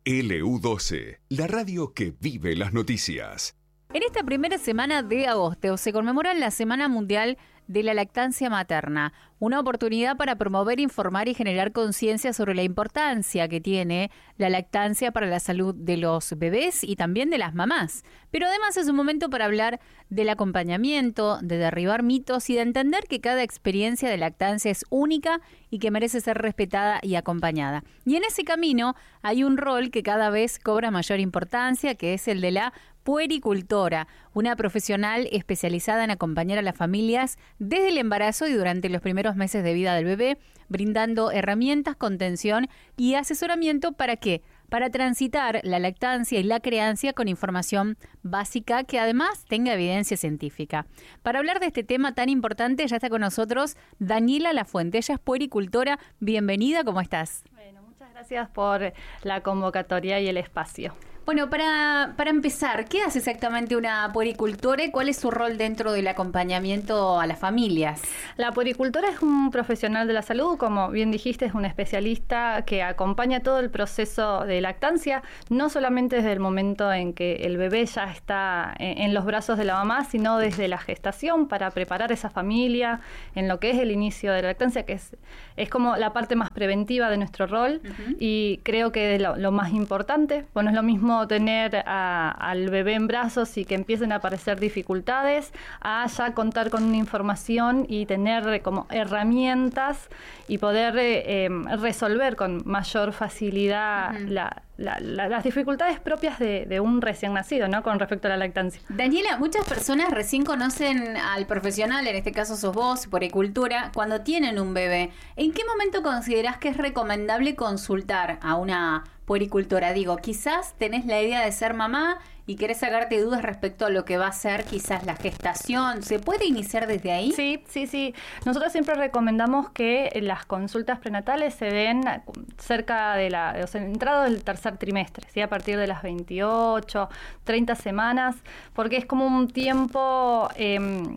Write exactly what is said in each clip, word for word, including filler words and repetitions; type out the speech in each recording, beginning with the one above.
L U doce, la radio que vive las noticias. En esta primera semana de agosto se conmemora la Semana Mundial de la Lactancia Materna, una oportunidad para promover, informar y generar conciencia sobre la importancia que tiene la lactancia para la salud de los bebés y también de las mamás. Pero además es un momento para hablar del acompañamiento, de derribar mitos y de entender que cada experiencia de lactancia es única y que merece ser respetada y acompañada. Y en ese camino hay un rol que cada vez cobra mayor importancia, que es el de la puericultora, una profesional especializada en acompañar a las familias desde el embarazo y durante los primeros meses de vida del bebé, brindando herramientas, contención y asesoramiento para ¿qué? Para transitar la lactancia y la crianza con información básica que además tenga evidencia científica. Para hablar de este tema tan importante ya está con nosotros Daniela Lafuente, ella es puericultora. Bienvenida, ¿cómo estás? Bueno, muchas gracias por la convocatoria y el espacio. Bueno, para, para empezar, ¿qué hace exactamente una puericultora y cuál es su rol dentro del acompañamiento a las familias? La puericultora es un profesional de la salud, como bien dijiste, es un especialista que acompaña todo el proceso de lactancia, no solamente desde el momento en que el bebé ya está en, en los brazos de la mamá, sino desde la gestación para preparar a esa familia en lo que es el inicio de la lactancia, que es, es como la parte más preventiva de nuestro rol. Uh-huh. Y creo que es lo, lo más importante. Bueno, es lo mismo tener a, al bebé en brazos y que empiecen a aparecer dificultades, a ya contar con una información y tener como herramientas y poder eh, resolver con mayor facilidad uh-huh. la, la, la, las dificultades propias de, de un recién nacido, ¿no? Con respecto a la lactancia. Daniela, muchas personas recién conocen al profesional, en este caso sos vos, puericultura, cuando tienen un bebé. ¿En qué momento considerás que es recomendable consultar a una puericultora? Digo, quizás tenés la idea de ser mamá y querés sacarte dudas respecto a lo que va a ser quizás la gestación. ¿Se puede iniciar desde ahí? Sí, sí, sí. Nosotros siempre recomendamos que las consultas prenatales se den cerca de la, o sea, entrado del tercer trimestre, ¿sí? A partir de las veintiocho, treinta semanas, porque es como un tiempo eh,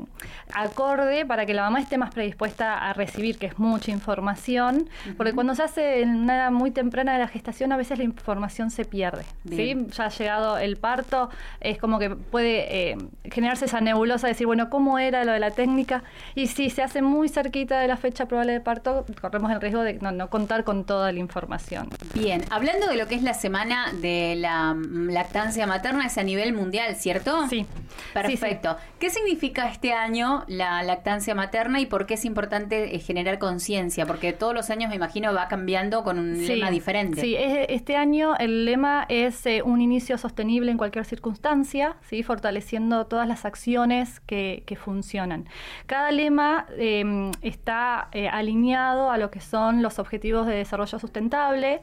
acorde para que la mamá esté más predispuesta a recibir, que es mucha información, uh-huh. porque cuando se hace en una edad muy temprana de la gestación, a veces la información se pierde, ¿sí? Ya ha llegado el parto, es como que puede eh, generarse esa nebulosa de decir, bueno, ¿cómo era lo de la técnica? Y si se hace muy cerquita de la fecha probable de parto, corremos el riesgo de no, no contar con toda la información. Bien, hablando de lo que es la semana de la lactancia materna, es a nivel mundial, ¿cierto? Sí. Perfecto. Sí, sí. ¿Qué significa este año la lactancia materna y por qué es importante generar conciencia? Porque todos los años, me imagino, va cambiando con un sí, lema diferente. Sí, este año el lema es eh, un inicio sostenible en cualquier circunstancia, ¿sí? Fortaleciendo todas las acciones que, que funcionan. Cada lema eh, está eh, alineado a lo que son los objetivos de desarrollo sustentable,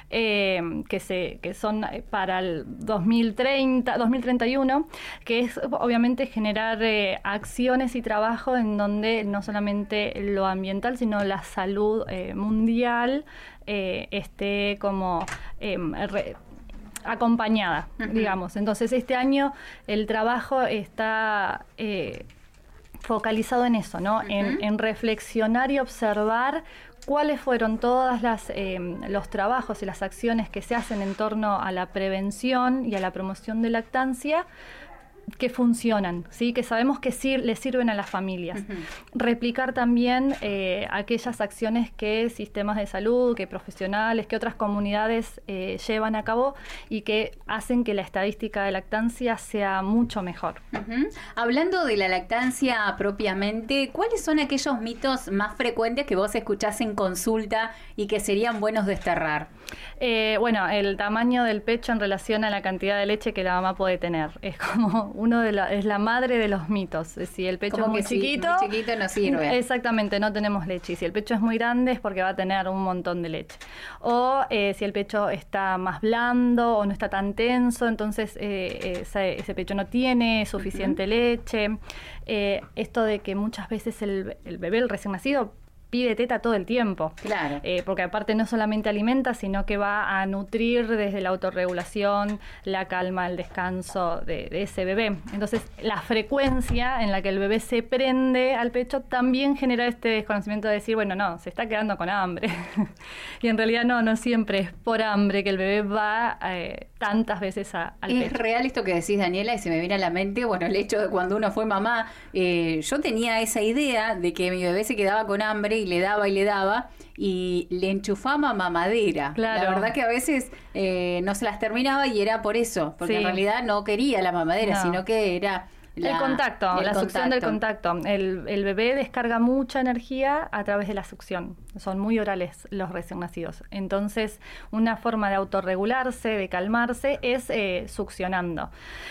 eh, que, se, que son para el dos mil treinta, dos mil treinta y uno, que es obviamente generar eh, acciones y trabajo en donde no solamente lo ambiental, sino la salud eh, mundial eh, esté como eh, re, acompañada, uh-huh. digamos. Entonces este año el trabajo está eh, focalizado en eso, ¿no? Uh-huh. En, en reflexionar y observar cuáles fueron todas las eh, los trabajos y las acciones que se hacen en torno a la prevención y a la promoción de lactancia que funcionan, ¿sí? Que sabemos que sí le sirven a las familias. Uh-huh. Replicar también eh, aquellas acciones que sistemas de salud, que profesionales, que otras comunidades eh, llevan a cabo y que hacen que la estadística de lactancia sea mucho mejor. Uh-huh. Hablando de la lactancia propiamente, ¿cuáles son aquellos mitos más frecuentes que vos escuchás en consulta y que serían buenos desterrar? Eh, bueno, el tamaño del pecho en relación a la cantidad de leche que la mamá puede tener. Es como uno de la, es la madre de los mitos. Si el pecho como es muy chiquito, si, muy chiquito no sirve. Exactamente, no tenemos leche. Y si el pecho es muy grande es porque va a tener un montón de leche. O eh, si el pecho está más blando o no está tan tenso, entonces eh, ese, ese pecho no tiene suficiente uh-huh. leche. Eh, esto de que muchas veces el, el bebé, el recién nacido, pide teta todo el tiempo. Claro. Eh, porque aparte no solamente alimenta, sino que va a nutrir desde la autorregulación, la calma, el descanso de, de ese bebé. Entonces, la frecuencia en la que el bebé se prende al pecho también genera este desconocimiento de decir, bueno, no, se está quedando con hambre. Y en realidad no, no siempre es por hambre que el bebé va eh, tantas veces a, al es pecho. Es real esto que decís, Daniela, y se me viene a la mente, bueno, el hecho de cuando uno fue mamá, eh, yo tenía esa idea de que mi bebé se quedaba con hambre y le daba y le daba y le enchufaba mamadera. Claro. La verdad que a veces eh, no se las terminaba y era por eso, porque Sí. en realidad no quería la mamadera, No. sino que era... La, el contacto, el la contacto. succión del contacto. El, el bebé descarga mucha energía a través de la succión. Son muy orales los recién nacidos. Entonces, una forma de autorregularse, de calmarse, es eh, succionando.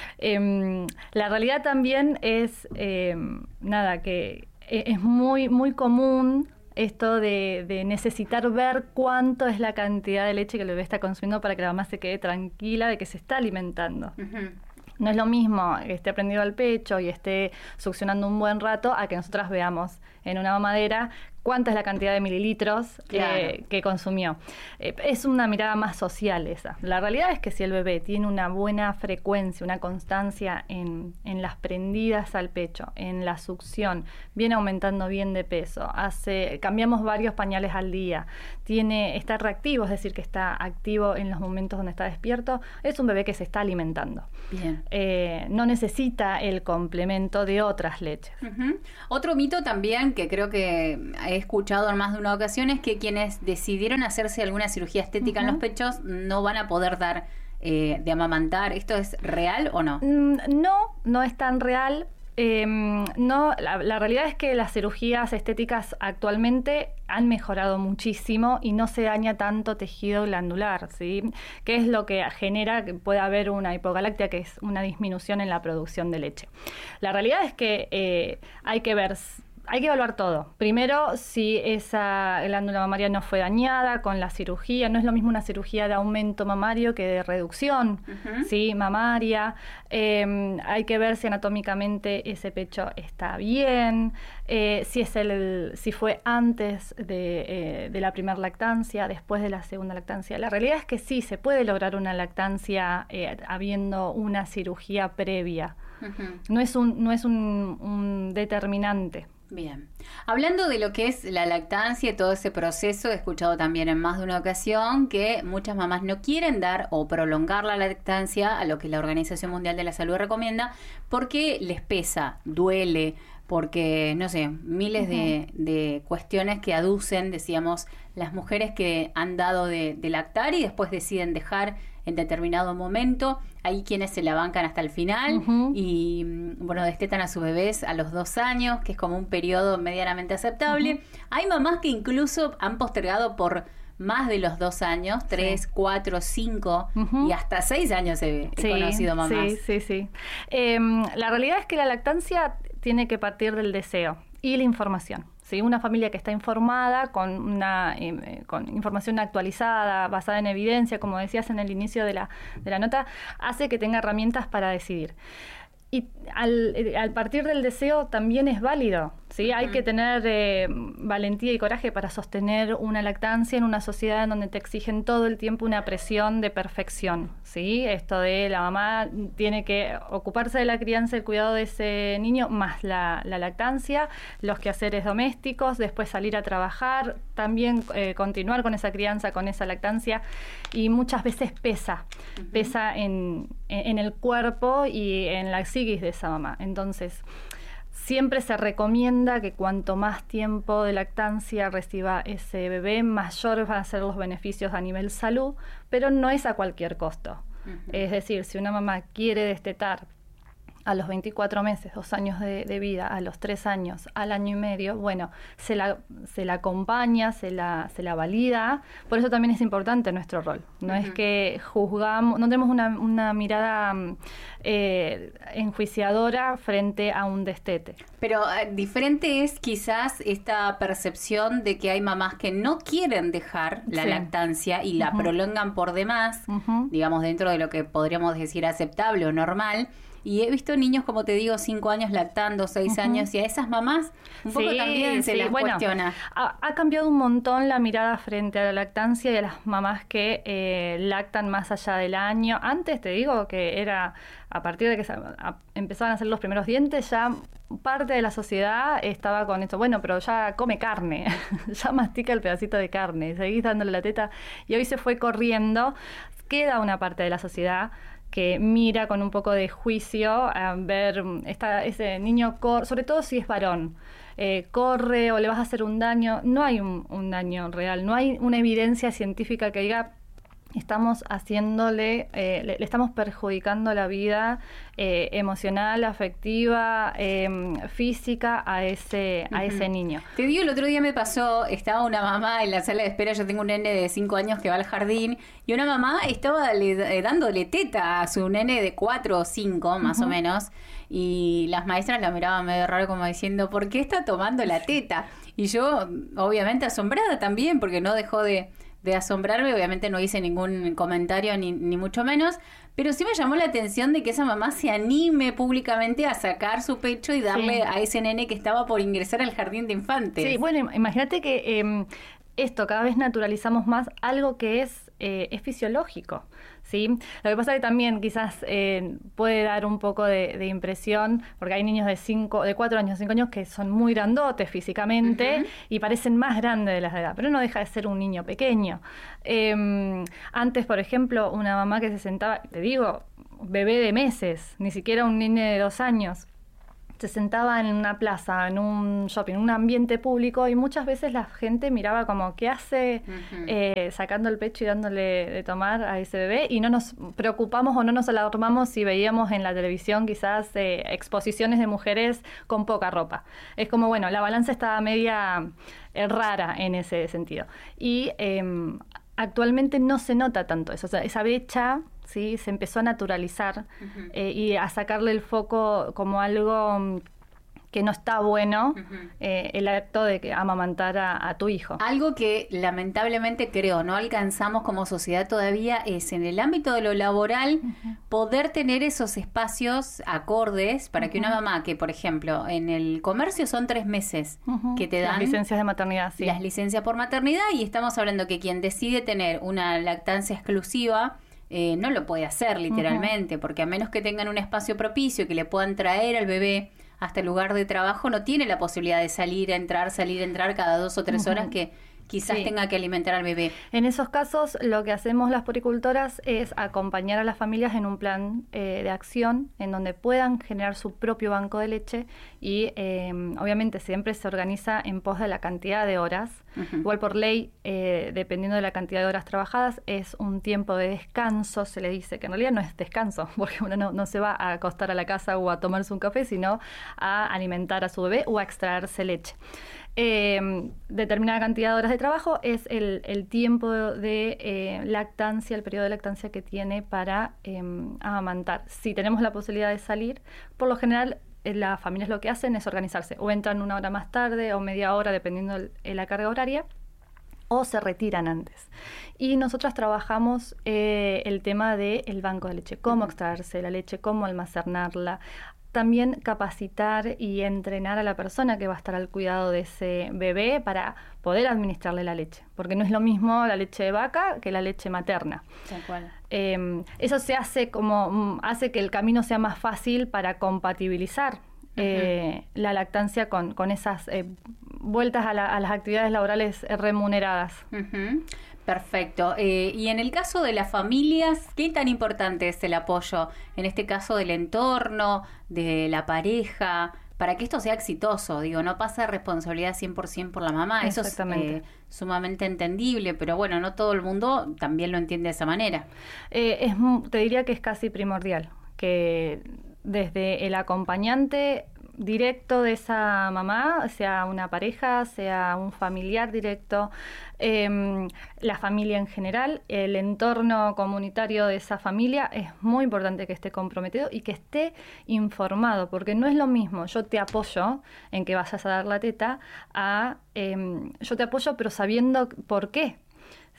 Eh, la realidad también es, eh, nada, que es muy, muy común esto de, de necesitar ver cuánto es la cantidad de leche que el bebé está consumiendo para que la mamá se quede tranquila de que se está alimentando. Uh-huh. No es lo mismo que esté prendido al pecho y esté succionando un buen rato a que nosotras veamos en una mamadera cuánta es la cantidad de mililitros claro. eh, que consumió. Eh, es una mirada más social esa. La realidad es que si el bebé tiene una buena frecuencia, una constancia en, en las prendidas al pecho, en la succión, viene aumentando bien de peso, hace, cambiamos varios pañales al día, tiene, está reactivo, es decir, que está activo en los momentos donde está despierto, es un bebé que se está alimentando. Bien. Eh, no necesita el complemento de otras leches. Uh-huh. Otro mito también que creo que he escuchado en más de una ocasión es que quienes decidieron hacerse alguna cirugía estética uh-huh. en los pechos no van a poder dar eh, de amamantar. ¿Esto es real o no? No, no es tan real. Eh, no, la, la realidad es que las cirugías estéticas actualmente han mejorado muchísimo y no se daña tanto tejido glandular, ¿sí? Que es lo que genera que pueda haber una hipogalactia, que es una disminución en la producción de leche. La realidad es que eh, hay que ver... Hay que evaluar todo. Primero, si esa glándula mamaria no fue dañada con la cirugía. No es lo mismo una cirugía de aumento mamario que de reducción, uh-huh. ¿sí? mamaria. Eh, hay que ver si anatómicamente ese pecho está bien, eh, si es el, si fue antes de, eh, de la primera lactancia, después de la segunda lactancia. La realidad es que sí, se puede lograr una lactancia eh, habiendo una cirugía previa. Uh-huh. No es un, no es un, un determinante. Bien. Hablando de lo que es la lactancia y todo ese proceso, he escuchado también en más de una ocasión que muchas mamás no quieren dar o prolongar la lactancia a lo que la Organización Mundial de la Salud recomienda porque les pesa, duele, porque, no sé, miles uh-huh. de, de cuestiones que aducen, decíamos, las mujeres que han dado de, de lactar y después deciden dejar en determinado momento. Hay quienes se la bancan hasta el final uh-huh. y, bueno, destetan a sus bebés a los dos años, que es como un periodo medianamente aceptable. Uh-huh. Hay mamás que incluso han postergado por más de los dos años, tres, sí. cuatro, cinco uh-huh. y hasta seis años he, he sí, conocido mamás. Sí, sí, sí. Eh, la realidad es que la lactancia tiene que partir del deseo y la información. ¿Sí? Una familia que está informada, con una eh, con información actualizada, basada en evidencia, como decías en el inicio de la, de la nota, hace que tenga herramientas para decidir. Y al, al partir del deseo también es válido, ¿sí? Uh-huh. Hay que tener eh, valentía y coraje para sostener una lactancia en una sociedad en donde te exigen todo el tiempo una presión de perfección, ¿sí? Esto de la mamá tiene que ocuparse de la crianza y el cuidado de ese niño, más la, la lactancia, los quehaceres domésticos, después salir a trabajar, también eh, continuar con esa crianza, con esa lactancia, y muchas veces pesa, uh-huh. pesa en, en, en el cuerpo y en la psiquis de esa mamá. Entonces, siempre se recomienda que cuanto más tiempo de lactancia reciba ese bebé, mayor van a ser los beneficios a nivel salud, pero no es a cualquier costo. Uh-huh. Es decir, si una mamá quiere destetar a los veinticuatro meses, dos años de, de vida, a los tres años, al año y medio, bueno, se la, se la acompaña, se la, se la valida. Por eso también es importante nuestro rol. No uh-huh. es que juzgamos, no tenemos una, una mirada eh, enjuiciadora frente a un destete. Pero eh, diferente es quizás esta percepción de que hay mamás que no quieren dejar la sí. lactancia y la uh-huh. prolongan por demás, uh-huh. digamos, dentro de lo que podríamos decir aceptable o normal, Y he visto niños, como te digo, cinco años lactando, seis uh-huh. años, y a esas mamás un poco sí, también se sí. las bueno, cuestiona. Ha, ha cambiado un montón la mirada frente a la lactancia y a las mamás que eh, lactan más allá del año. Antes te digo que era a partir de que se, a, empezaban a hacer los primeros dientes, ya parte de la sociedad estaba con esto, bueno, pero ya come carne, ya mastica el pedacito de carne, seguís dándole la teta, y hoy se fue corriendo. Queda una parte de la sociedad que mira con un poco de juicio a ver esta, ese niño, cor- sobre todo si es varón, eh, corre o le vas a hacer un daño. No hay un, un daño real, no hay una evidencia científica que diga estamos haciéndole, eh, le, le estamos perjudicando la vida eh, emocional, afectiva, eh, física a ese, a uh-huh. ese niño. Te digo, el otro día me pasó, estaba una mamá en la sala de espera, yo tengo un nene de cinco años que va al jardín, y una mamá estaba le, eh, dándole teta a su nene de cuatro o cinco, más uh-huh. o menos, y las maestras la miraban medio raro como diciendo, ¿por qué está tomando la teta? Y yo, obviamente, asombrada también, porque no dejó de... de asombrarme, obviamente no hice ningún comentario ni, ni mucho menos, pero sí me llamó la atención de que esa mamá se anime públicamente a sacar su pecho y darle sí. a ese nene que estaba por ingresar al jardín de infantes. Sí, bueno, imagínate que eh, esto, cada vez naturalizamos más algo que es, eh, es fisiológico. ¿Sí? Lo que pasa es que también quizás eh, puede dar un poco de, de impresión, porque hay niños de cinco, de cuatro años, cinco años que son muy grandotes físicamente uh-huh. y parecen más grandes de las de edad, pero no deja de ser un niño pequeño. Eh, antes, por ejemplo, una mamá que se sentaba, te digo, bebé de meses, ni siquiera un nene de dos años, se sentaba en una plaza, en un shopping, en un ambiente público, y muchas veces la gente miraba como, ¿qué hace uh-huh. eh, sacando el pecho y dándole de tomar a ese bebé? Y no nos preocupamos o no nos alarmamos si veíamos en la televisión quizás eh, exposiciones de mujeres con poca ropa. Es como, bueno, la balanza estaba media eh, rara en ese sentido. Y eh, actualmente no se nota tanto eso, o sea, esa brecha... ¿sí? Se empezó a naturalizar uh-huh. eh, y a sacarle el foco como algo um, que no está bueno, uh-huh. eh, el acto de que amamantar a, a tu hijo. Algo que lamentablemente creo no alcanzamos como sociedad todavía es en el ámbito de lo laboral uh-huh. poder tener esos espacios acordes para uh-huh. que una mamá que, por ejemplo, en el comercio son tres meses uh-huh. que te dan... Las licencias de maternidad, sí. Las licencias por maternidad, y estamos hablando que quien decide tener una lactancia exclusiva... Eh, no lo puede hacer literalmente, uh-huh. porque a menos que tengan un espacio propicio que le puedan traer al bebé hasta el lugar de trabajo, no tiene la posibilidad de salir, entrar, salir, entrar cada dos o tres uh-huh. horas que quizás sí. tenga que alimentar al bebé. En esos casos, lo que hacemos las puericultoras es acompañar a las familias en un plan eh, de acción en donde puedan generar su propio banco de leche y eh, obviamente siempre se organiza en pos de la cantidad de horas. Uh-huh. Igual por ley, eh, dependiendo de la cantidad de horas trabajadas, es un tiempo de descanso, se le dice, que en realidad no es descanso, porque uno no, no se va a acostar a la casa o a tomarse un café, sino a alimentar a su bebé o a extraerse leche. Eh, determinada cantidad de horas de trabajo es el, el tiempo de eh, lactancia, el periodo de lactancia que tiene para eh, amamantar. Si tenemos la posibilidad de salir, por lo general eh, las familias lo que hacen es organizarse, o entran una hora más tarde o media hora dependiendo de la carga horaria, o se retiran antes. Y nosotras trabajamos eh, el tema del banco de leche, cómo extraerse la leche, cómo almacenarla. También capacitar y entrenar a la persona que va a estar al cuidado de ese bebé para poder administrarle la leche, porque no es lo mismo la leche de vaca que la leche materna. Tal cual. Eh, eso se hace como hace que el camino sea más fácil para compatibilizar eh, uh-huh. la lactancia con, con esas eh, vueltas a, la, a las actividades laborales remuneradas. Uh-huh. Perfecto. Eh, y en el caso de las familias, ¿qué tan importante es el apoyo? En este caso del entorno, de la pareja, para que esto sea exitoso. Digo, no pasa responsabilidad cien por ciento por la mamá. Eso es eh, sumamente entendible, pero bueno, no todo el mundo también lo entiende de esa manera. Eh, es, te diría que es casi primordial, que desde el acompañante directo de esa mamá, sea una pareja, sea un familiar directo, eh, la familia en general, el entorno comunitario de esa familia, es muy importante que esté comprometido y que esté informado, porque no es lo mismo yo te apoyo en que vayas a dar la teta a eh, yo te apoyo pero sabiendo por qué.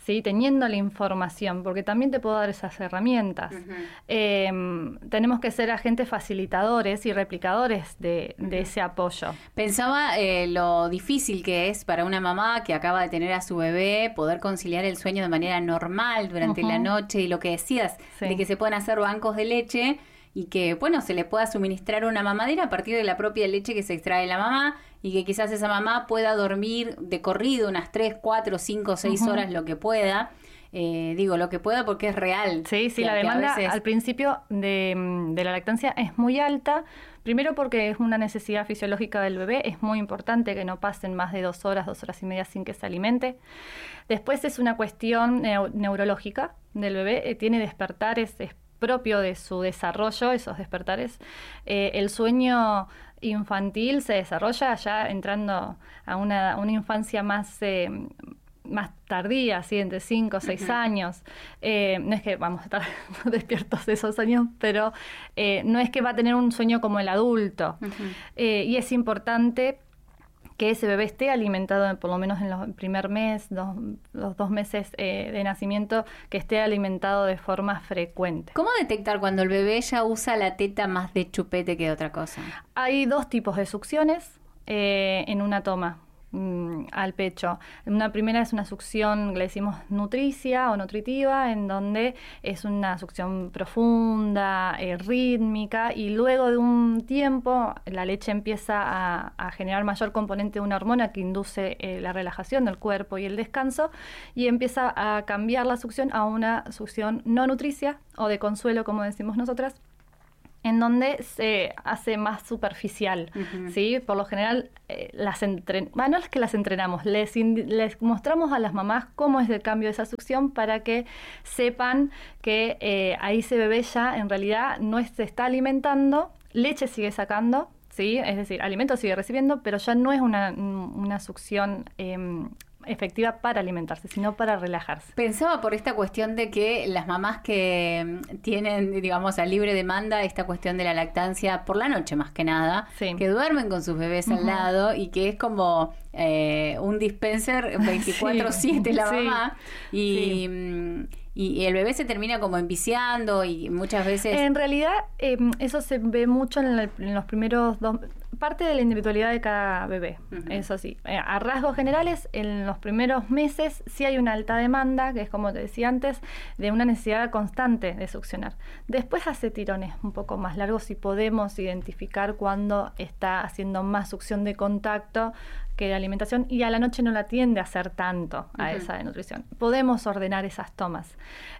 ¿sí? Teniendo la información, porque también te puedo dar esas herramientas. Uh-huh. Eh, tenemos que ser agentes facilitadores y replicadores de, uh-huh. de ese apoyo. Pensaba eh, lo difícil que es para una mamá que acaba de tener a su bebé poder conciliar el sueño de manera normal durante uh-huh. la noche, y lo que decías, sí. de que se pueden hacer bancos de leche y que, bueno, se le pueda suministrar una mamadera a partir de la propia leche que se extrae de la mamá, y que quizás esa mamá pueda dormir de corrido unas tres, cuatro, cinco, seis uh-huh. horas, lo que pueda. Eh, digo, lo que pueda porque es real. Sí, sí, que, la demanda veces... al principio de, de la lactancia es muy alta. Primero porque es una necesidad fisiológica del bebé, es muy importante que no pasen más de dos horas, dos horas y media sin que se alimente. Después es una cuestión neu- neurológica del bebé, eh, tiene despertares, es propio de su desarrollo, esos despertares. Eh, el sueño infantil se desarrolla ya entrando a una, una infancia más, eh, más tardía, así entre cinco o seis uh-huh. años. Eh, no es que vamos a estar despiertos de esos años, pero eh, no es que va a tener un sueño como el adulto. Uh-huh. Eh, y es importante que ese bebé esté alimentado, por lo menos en los primer mes, dos, los dos meses eh, de nacimiento, que esté alimentado de forma frecuente. ¿Cómo detectar cuando el bebé ya usa la teta más de chupete que de otra cosa? Hay dos tipos de succiones eh, en una toma al pecho. Una primera es una succión, le decimos nutricia o nutritiva, en donde es una succión profunda, eh, rítmica, y luego de un tiempo la leche empieza a, a generar mayor componente de una hormona que induce eh, la relajación del cuerpo y el descanso, y empieza a cambiar la succión a una succión no nutricia o de consuelo, como decimos nosotras, en donde se hace más superficial, uh-huh. ¿sí? Por lo general, eh, las entren... bueno, no es que las entrenamos, les, ind... les mostramos a las mamás cómo es el cambio de esa succión para que sepan que eh, ahí ese bebé ya en realidad no se está alimentando, leche sigue sacando, ¿sí? Es decir, alimento sigue recibiendo, pero ya no es una, una succión eh, efectiva para alimentarse, sino para relajarse. Pensaba por esta cuestión de que las mamás que tienen, digamos, a libre demanda esta cuestión de la lactancia por la noche más que nada, sí. que duermen con sus bebés uh-huh. al lado y que es como eh, un dispenser veinticuatro siete sí. la mamá sí. y... Sí. Y el bebé se termina como enviciando y muchas veces... En realidad, eh, eso se ve mucho en, el, en los primeros dos... Parte de la individualidad de cada bebé, uh-huh. eso sí. Eh, a rasgos generales, en los primeros meses sí hay una alta demanda, que es como te decía antes, de una necesidad constante de succionar. Después hace tirones un poco más largos y podemos identificar cuando está haciendo más succión de contacto que de alimentación, y a la noche no la tiende a hacer tanto a uh-huh. esa de nutrición. Podemos ordenar esas tomas.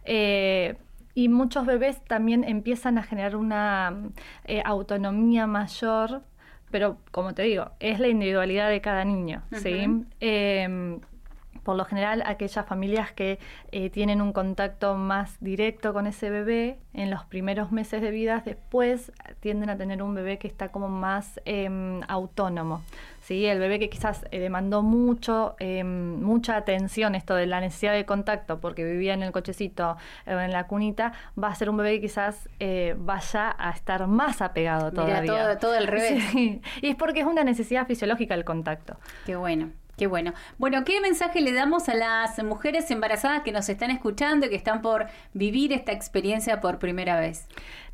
Eh, y muchos bebés también empiezan a generar una eh, autonomía mayor, pero como te digo, es la individualidad de cada niño, uh-huh. ¿sí? Eh, por lo general, aquellas familias que eh, tienen un contacto más directo con ese bebé en los primeros meses de vida, después tienden a tener un bebé que está como más eh, autónomo. ¿Sí? El bebé que quizás eh, demandó mucho, eh, mucha atención, esto de la necesidad de contacto, porque vivía en el cochecito o eh, en la cunita, va a ser un bebé que quizás eh, vaya a estar más apegado todavía. Mira, todo, todo el revés. Sí. Y es porque es una necesidad fisiológica el contacto. Qué bueno. Qué bueno. Bueno, ¿qué mensaje le damos a las mujeres embarazadas que nos están escuchando y que están por vivir esta experiencia por primera vez?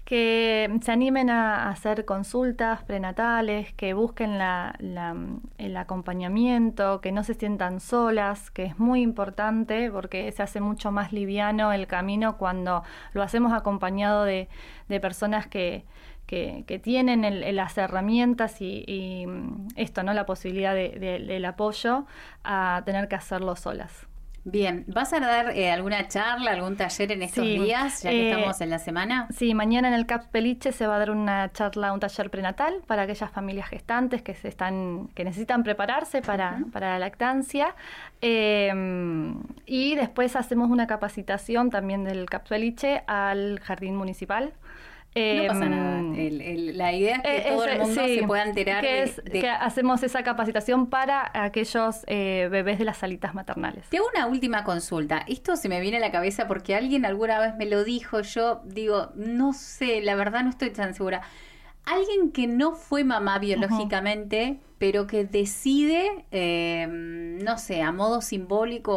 Que se animen a hacer consultas prenatales, que busquen la, la, el acompañamiento, que no se sientan solas, que es muy importante porque se hace mucho más liviano el camino cuando lo hacemos acompañado de, de personas que... Que, que tienen el, las herramientas y, y esto, ¿no? La posibilidad de, de, del apoyo a tener que hacerlo solas. Bien, ¿vas a dar eh, alguna charla, algún taller en estos sí, días, ya que eh, estamos en la semana? Sí, mañana en el C A P Peliche se va a dar una charla, un taller prenatal para aquellas familias gestantes que se están, que necesitan prepararse para, uh-huh. para la lactancia. Eh, y después hacemos una capacitación también del C A P Peliche al Jardín Municipal. No pasa nada. El, el, la idea es que eh, todo ese, el mundo sí, se pueda enterar. Que, de, es, de... que hacemos esa capacitación para aquellos eh, bebés de las salitas maternales. Te hago una última consulta. Esto se me viene a la cabeza porque alguien alguna vez me lo dijo. Yo digo, no sé, la verdad no estoy tan segura. alguien que no fue mamá biológicamente, uh-huh. pero que decide, eh, no sé, a modo simbólico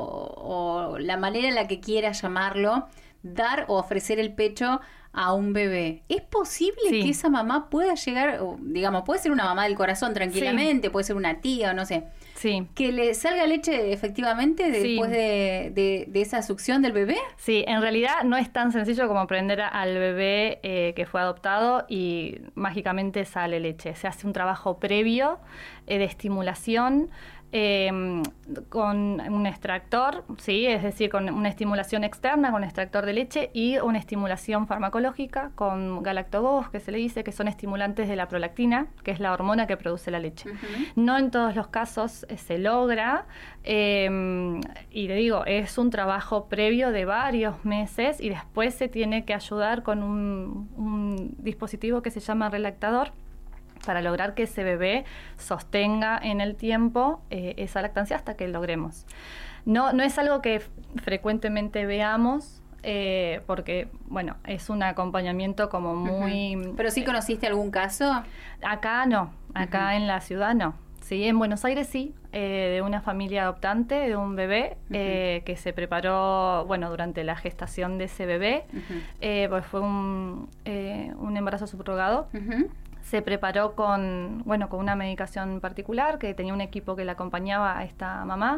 o, o la manera en la que quiera llamarlo, dar o ofrecer el pecho a un bebé. ¿Es posible sí. que esa mamá pueda llegar, o, digamos, puede ser una mamá del corazón tranquilamente, sí. puede ser una tía o no sé, sí. que le salga leche efectivamente después sí. de, de, de esa succión del bebé? Sí, en realidad no es tan sencillo como prender al bebé eh, que fue adoptado y mágicamente sale leche. Se hace un trabajo previo eh, de estimulación Eh, con un extractor, sí, es decir, con una estimulación externa, con extractor de leche y una estimulación farmacológica con galactobos, que se le dice que son estimulantes de la prolactina, que es la hormona que produce la leche. Uh-huh. No en todos los casos eh, se logra, eh, y le digo, es un trabajo previo de varios meses y después se tiene que ayudar con un, un dispositivo que se llama relactador, para lograr que ese bebé sostenga en el tiempo eh, esa lactancia hasta que logremos. No, no es algo que f- frecuentemente veamos, eh, porque, bueno, es un acompañamiento como muy... Uh-huh. ¿Pero sí conociste algún caso? Acá no, acá uh-huh. en la ciudad no. Sí, en Buenos Aires sí, eh, de una familia adoptante, de un bebé uh-huh. eh, que se preparó, bueno, durante la gestación de ese bebé, uh-huh. eh, pues fue un, eh, un embarazo subrogado. Uh-huh. Se preparó con, bueno, con una medicación particular, que tenía un equipo que le acompañaba a esta mamá,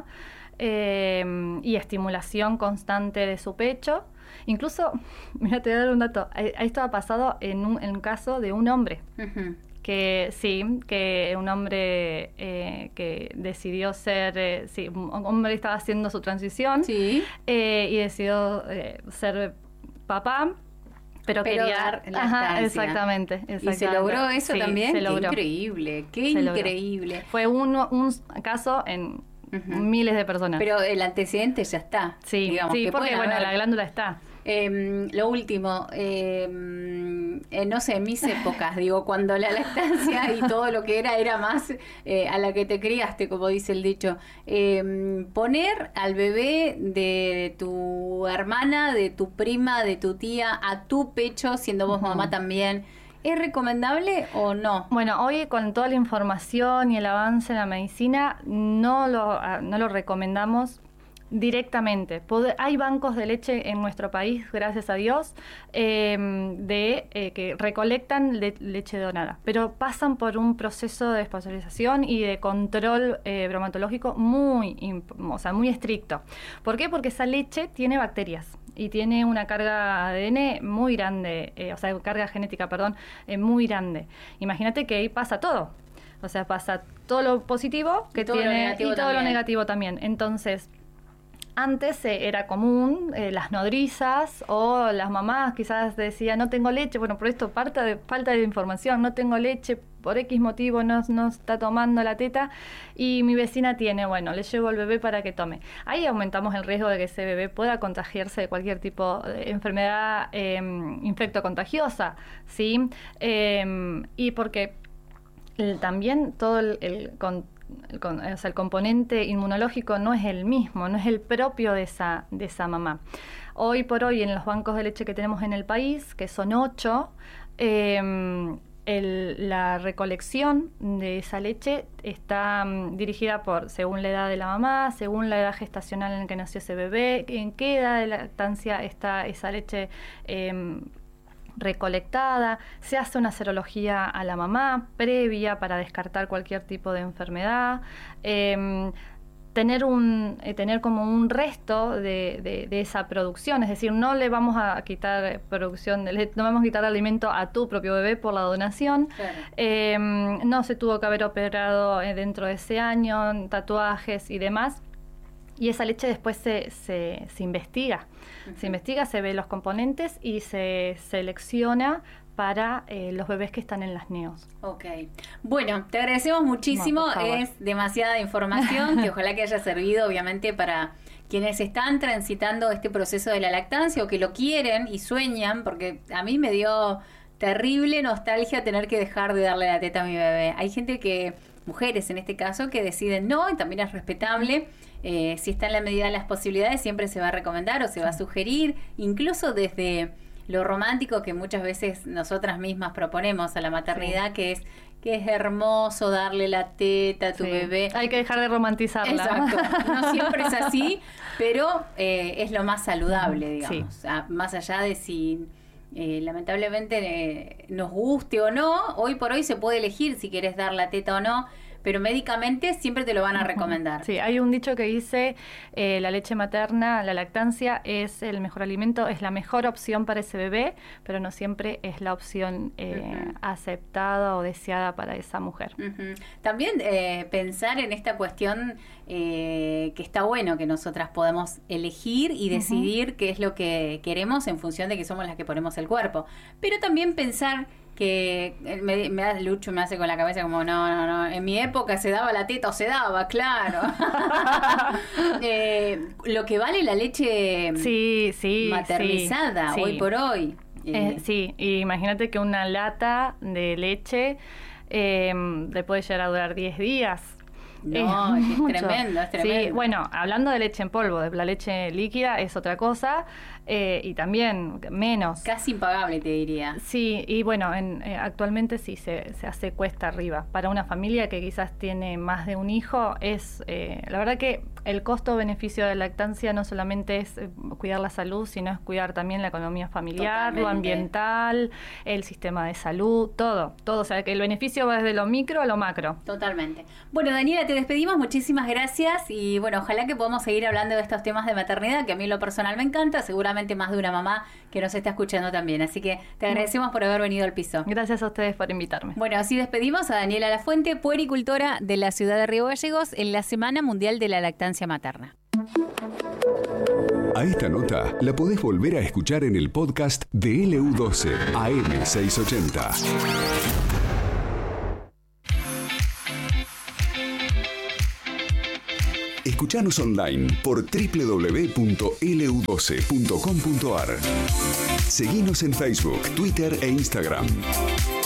eh, y estimulación constante de su pecho. Incluso, mira, te voy a dar un dato, esto ha pasado en un, en un caso de un hombre, uh-huh. que sí, que un hombre eh, que decidió ser, eh, sí, un hombre estaba haciendo su transición, sí. eh, y decidió eh, ser papá, pero, pero quería dar la ajá, exactamente, exactamente. ¿Y se logró eso sí, también? Se logró. Qué increíble, qué se increíble. Logró. Fue uno, un caso en uh-huh. miles de personas. Pero el antecedente ya está. Sí, digamos, sí que porque bueno, haber. La glándula está. Eh, lo último, eh, eh, no sé, en mis épocas, digo, cuando la lactancia y todo lo que era, era más eh, a la que te criaste, como dice el dicho. Eh, poner al bebé de tu hermana, de tu prima, de tu tía, a tu pecho, siendo vos uh-huh. mamá también, ¿es recomendable o no? Bueno, hoy con toda la información y el avance en la medicina, no lo, no lo recomendamos directamente. Pod- hay bancos de leche en nuestro país, gracias a Dios, eh, de eh, que recolectan le- leche donada, pero pasan por un proceso de especialización y de control eh, bromatológico muy, imp- o sea, muy estricto. ¿Por qué? Porque esa leche tiene bacterias y tiene una carga A D N muy grande, eh, o sea, carga genética, perdón, eh, muy grande. Imagínate que ahí pasa todo. O sea, pasa todo lo positivo que y todo tiene lo negativo y todo también. lo negativo también. Entonces, antes eh, era común, eh, las nodrizas o las mamás quizás decían, no tengo leche, bueno, por esto falta de, falta de información, no tengo leche, por X motivo no, no está tomando la teta y mi vecina tiene, bueno, le llevo al bebé para que tome. Ahí aumentamos el riesgo de que ese bebé pueda contagiarse de cualquier tipo de enfermedad eh, infectocontagiosa, ¿sí? Eh, y porque el, también todo el... el con, El, o sea, el componente inmunológico no es el mismo, no es el propio de esa, de esa mamá. Hoy por hoy en los bancos de leche que tenemos en el país, que son ocho, eh, el, la recolección de esa leche está um, dirigida por, según la edad de la mamá, según la edad gestacional en la que nació ese bebé, en qué edad de lactancia está esa leche eh, recolectada, se hace una serología a la mamá previa para descartar cualquier tipo de enfermedad, eh, tener un eh, tener como un resto de, de, de esa producción, es decir, no le vamos a quitar producción, de leche, no vamos a quitar alimento a tu propio bebé por la donación, claro. eh, no se tuvo que haber operado dentro de ese año, tatuajes y demás. Y esa leche después se, se, se investiga, uh-huh. se investiga, se ve los componentes y se selecciona para eh, los bebés que están en las neos. Ok. Bueno, te agradecemos muchísimo, no, es demasiada información que ojalá que haya servido obviamente para quienes están transitando este proceso de la lactancia o que lo quieren y sueñan, porque a mí me dio terrible nostalgia tener que dejar de darle la teta a mi bebé. Hay gente que, mujeres en este caso, que deciden no, y también es respetable. Eh, si está en la medida de las posibilidades, siempre se va a recomendar o se va a sugerir, incluso desde lo romántico que muchas veces nosotras mismas proponemos a la maternidad, sí. que es que es hermoso darle la teta a tu sí. bebé. Hay que dejar de romantizarla. Exacto. No siempre es así, pero eh, es lo más saludable, digamos. Sí. A, más allá de si eh, lamentablemente eh, nos guste o no, hoy por hoy se puede elegir si quieres dar la teta o no, pero médicamente siempre te lo van a recomendar. Sí, hay un dicho que dice, eh, la leche materna, la lactancia es el mejor alimento, es la mejor opción para ese bebé, pero no siempre es la opción eh, uh-huh. aceptada o deseada para esa mujer. Uh-huh. También eh, pensar en esta cuestión eh, que está bueno que nosotras podamos elegir y decidir uh-huh. qué es lo que queremos en función de que somos las que ponemos el cuerpo, pero también pensar que me, me da Lucho, me hace con la cabeza como no, no, no, en mi época se daba la teta o se daba, claro. eh, lo que vale la leche sí, sí, maternizada sí, hoy sí. por hoy. Eh, eh, sí, imagínate que una lata de leche eh, le puede llegar a durar diez días. No, es, es tremendo, es tremendo. Sí, bueno, hablando de leche en polvo, de la leche líquida es otra cosa, eh, y también menos. Casi impagable, te diría. Sí, y bueno, en, eh, actualmente sí se, se hace cuesta arriba. Para una familia que quizás tiene más de un hijo, es eh, la verdad que el costo-beneficio de la lactancia no solamente es eh, cuidar la salud, sino es cuidar también la economía familiar, Totalmente. Lo ambiental, el sistema de salud, todo, todo. O sea, que el beneficio va desde lo micro a lo macro. Totalmente. Bueno, Daniela, te despedimos, muchísimas gracias y bueno, ojalá que podamos seguir hablando de estos temas de maternidad, que a mí en lo personal me encanta, seguramente más de una mamá que nos está escuchando también, así que te agradecemos por haber venido al piso. Gracias a ustedes por invitarme. Bueno, así despedimos a Daniela Lafuente, puericultora de la ciudad de Río Gallegos en la Semana Mundial de la Lactancia Materna. A esta nota la podés volver a escuchar en el podcast de L U doce A M seiscientos ochenta. Escuchanos online por doble u doble u doble u punto L U doce punto com punto A R. Seguinos en Facebook, Twitter e Instagram.